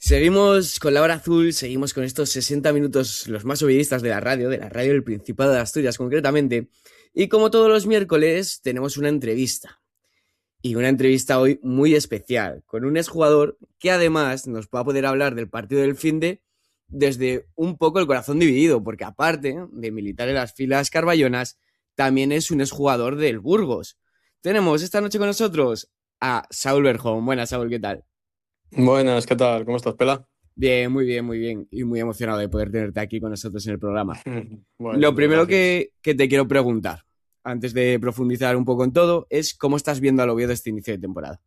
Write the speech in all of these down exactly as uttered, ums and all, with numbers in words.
Seguimos con la hora azul, seguimos con estos sesenta minutos los más ovidistas de la radio, de la radio del Principado de Asturias concretamente, y como todos los miércoles tenemos una entrevista, y una entrevista hoy muy especial, con un exjugador que además nos va a poder hablar del partido del finde desde un poco el corazón dividido, porque aparte de militar en las filas carballonas, también es un exjugador del Burgos. Tenemos esta noche con nosotros a Saúl Berjón. Buenas, Saúl, ¿qué tal? Buenas, ¿qué tal? ¿Cómo estás, Pela? Bien, muy bien, muy bien. Y muy emocionado de poder tenerte aquí con nosotros en el programa. Bueno, Lo hombre, primero gracias. que, que te quiero preguntar, antes de profundizar un poco en todo, es cómo estás viendo al Oviedo este inicio de temporada.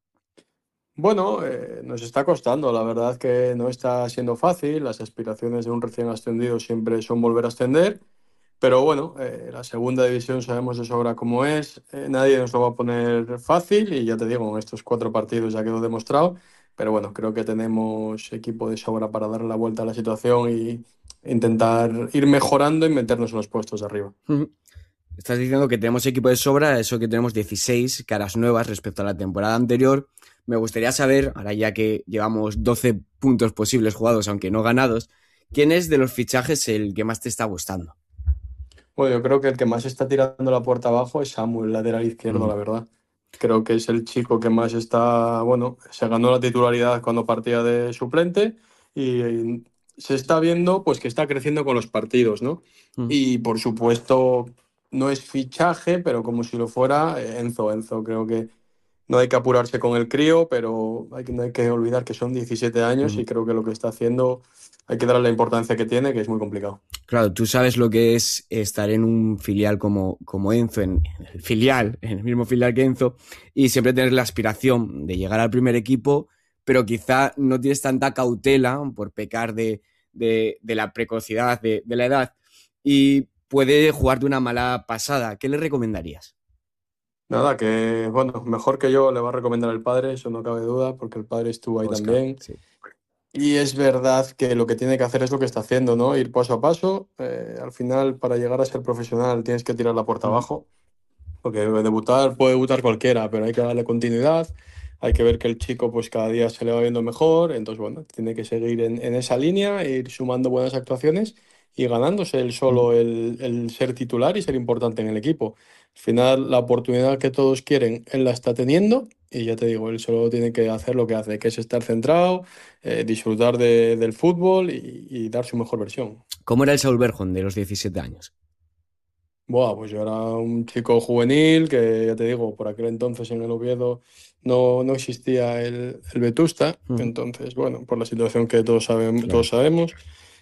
Bueno, eh, nos está costando, la verdad que no está siendo fácil. Las aspiraciones de un recién ascendido siempre son volver a ascender, pero bueno, eh, la segunda división sabemos de sobra cómo es. Eh, nadie nos lo va a poner fácil y ya te digo, en estos cuatro partidos ya quedó demostrado. Pero bueno, creo que tenemos equipo de sobra para darle la vuelta a la situación y intentar ir mejorando y meternos en los puestos de arriba. Estás diciendo que tenemos equipo de sobra, eso que tenemos dieciséis caras nuevas respecto a la temporada anterior. Me gustaría saber, ahora ya que llevamos doce puntos posibles jugados, aunque no ganados, ¿quién es de los fichajes el que más te está gustando? Bueno, yo creo que el que más está tirando la puerta abajo es Samuel, lateral izquierdo, Mm. la verdad. Creo que es el chico que más está, bueno, se ganó la titularidad cuando partía de suplente y, y se está viendo pues que está creciendo con los partidos, ¿no? Mm. Y por supuesto no es fichaje, pero como si lo fuera, eh, Enzo, Enzo, creo que no hay que apurarse con el crío, pero hay que, no hay que olvidar que son diecisiete años Mm. y creo que lo que está haciendo hay que darle la importancia que tiene, que es muy complicado. Claro, tú sabes lo que es estar en un filial como, como Enzo, en, en el filial, en el mismo filial que Enzo, y siempre tener la aspiración de llegar al primer equipo, pero quizá no tienes tanta cautela por pecar de, de, de la precocidad, de, de la edad, y puede jugarte una mala pasada. ¿Qué le recomendarías? Nada, que bueno, mejor que yo le va a recomendar el padre, eso no cabe duda, porque el padre estuvo ahí Oscar, también. sí. Y es verdad que lo que tiene que hacer es lo que está haciendo, ¿no? Ir paso a paso. Eh, al final, para llegar a ser profesional, tienes que tirar la puerta Mm. abajo, porque debutar puede debutar cualquiera, pero hay que darle continuidad. Hay que ver que el chico, pues cada día se le va viendo mejor. Entonces, bueno, tiene que seguir en, en esa línea, e ir sumando buenas actuaciones y ganándose él Mm. solo el, el ser titular y ser importante en el equipo. Al final, la oportunidad que todos quieren, él la está teniendo y ya te digo, él solo tiene que hacer lo que hace, que es estar centrado, eh, disfrutar de- del fútbol y, y dar su mejor versión. ¿Cómo era el Saúl Berjón de los diecisiete años? Buah, pues yo era un chico juvenil que, ya te digo, por aquel entonces en el Oviedo no, no existía el, el Vetusta, Mm. entonces, bueno, por la situación que todos sabemos, Claro. todos sabemos,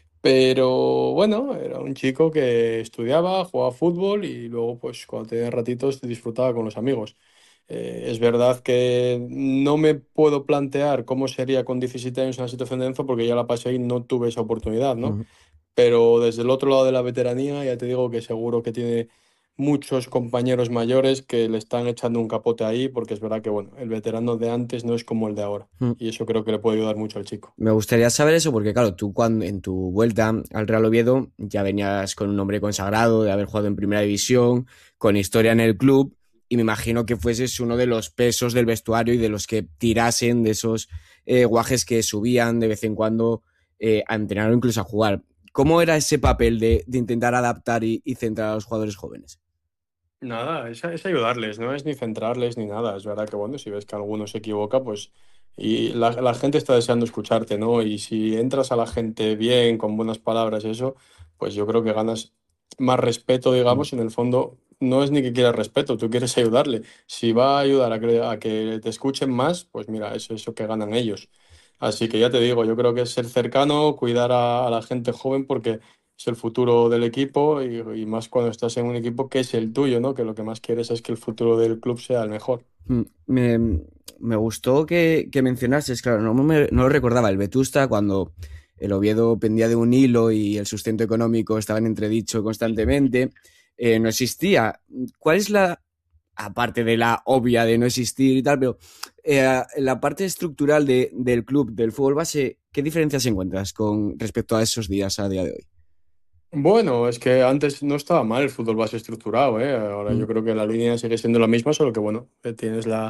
pero bueno, era un chico que estudiaba, jugaba fútbol y luego, pues cuando tenía ratitos, disfrutaba con los amigos. Eh, es verdad que no me puedo plantear cómo sería con diecisiete años en la situación de Enzo porque ya la pasé y no tuve esa oportunidad, ¿no? Mm. Pero desde el otro lado de la veteranía, ya te digo que seguro que tiene muchos compañeros mayores que le están echando un capote ahí, porque es verdad que, bueno, el veterano de antes no es como el de ahora. Mm. Y eso creo que le puede ayudar mucho al chico. Me gustaría saber eso porque, claro, tú cuando en tu vuelta al Real Oviedo ya venías con un nombre consagrado, de haber jugado en Primera División, con historia en el club, y me imagino que fueses uno de los pesos del vestuario y de los que tirasen de esos eh, guajes que subían de vez en cuando eh, a entrenar o incluso a jugar. ¿Cómo era ese papel de, de intentar adaptar y, y centrar a los jugadores jóvenes? Nada, es, es ayudarles, no es ni centrarles ni nada. Es verdad que, bueno, si ves que alguno se equivoca, pues. Y la, la gente está deseando escucharte, ¿no? Y si entras a la gente bien, con buenas palabras y eso, pues yo creo que ganas más respeto, Mm. digamos. En el fondo, no es ni que quieras respeto, tú quieres ayudarle. Si va a ayudar a que, a que te escuchen más, pues mira, es eso que ganan ellos. Así que ya te digo, yo creo que es ser cercano, cuidar a, a la gente joven, porque es el futuro del equipo y, y más cuando estás en un equipo que es el tuyo, ¿no? Que lo que más quieres es que el futuro del club sea el mejor. Mm. Me, me gustó que, que mencionases, claro, no, me- no lo recordaba, el Vetusta cuando el Oviedo pendía de un hilo y el sustento económico estaba en entredicho constantemente, eh, no existía. ¿Cuál es la, aparte de la obvia de no existir y tal, pero eh, la parte estructural de, del club, del fútbol base, ¿qué diferencias encuentras con respecto a esos días a día de hoy? Bueno, es que antes no estaba mal el fútbol base estructurado, ¿eh? Ahora Mm. yo creo que la línea sigue siendo la misma, solo que bueno, eh, tienes la,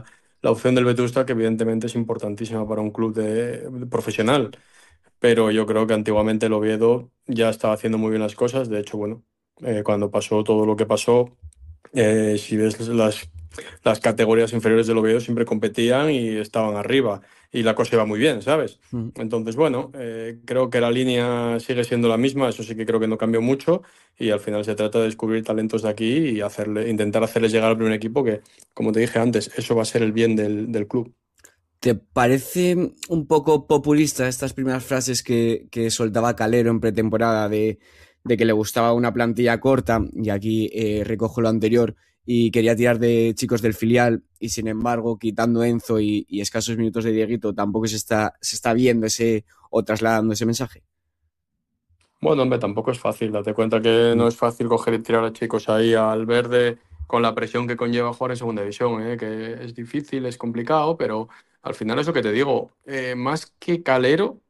la opción del Vetusta, que evidentemente es importantísima para un club de, de profesional. Pero yo creo que antiguamente el Oviedo ya estaba haciendo muy bien las cosas. De hecho, bueno, eh, cuando pasó todo lo que pasó, eh, si ves las, las categorías inferiores del Oviedo siempre competían y estaban arriba y la cosa iba muy bien, ¿sabes? Mm. Entonces, bueno, eh, creo que la línea sigue siendo la misma, eso sí que creo que no cambió mucho y al final se trata de descubrir talentos de aquí y hacerle, intentar hacerles llegar al primer equipo que, como te dije antes, eso va a ser el bien del, del club. ¿Te parece un poco populista estas primeras frases que, que soltaba Calero en pretemporada de, de que le gustaba una plantilla corta? Y aquí eh, recojo lo anterior y quería tirar de chicos del filial y sin embargo, quitando Enzo y, y escasos minutos de Dieguito, tampoco se está, se está viendo ese o trasladando ese mensaje. Bueno, hombre, tampoco es fácil. Date cuenta que Mm. no es fácil coger y tirar a chicos ahí al verde con la presión que conlleva jugar en segunda división, ¿eh? Que es difícil, es complicado, pero al final es lo que te digo. Eh, más que Calero.